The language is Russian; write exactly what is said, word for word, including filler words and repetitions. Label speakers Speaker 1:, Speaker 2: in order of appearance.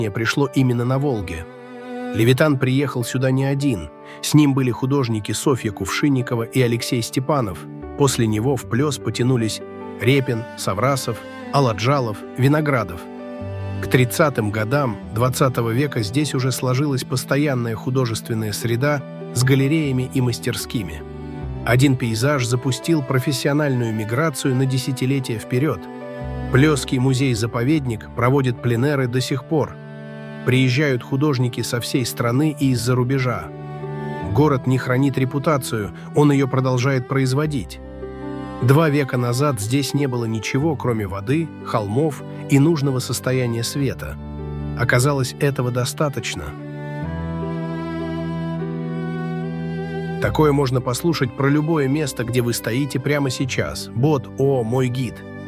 Speaker 1: пришло именно на Волге. Левитан приехал сюда не один. С ним были художники Софья Кувшинникова и Алексей Степанов. После него в плес потянулись Репин, Саврасов, Аладжалов, Виноградов. К тридцатым годам двадцатого века здесь уже сложилась постоянная художественная среда с галереями и мастерскими. Один пейзаж запустил профессиональную миграцию на десятилетия вперед. Плёский музей-заповедник проводит пленэры до сих пор. Приезжают художники со всей страны и из-за рубежа. Город не хранит репутацию, он ее продолжает производить. Два века назад здесь не было ничего, кроме воды, холмов и нужного состояния света. Оказалось, этого достаточно. Такое можно послушать про любое место, где вы стоите прямо сейчас. Бот О «Мой гид».